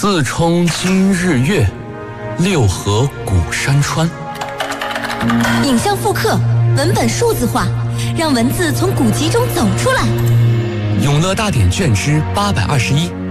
四冲今日月，六合古山川。 影像复刻，文本数字化，让文字从古籍中走出来。 永乐大典卷之821。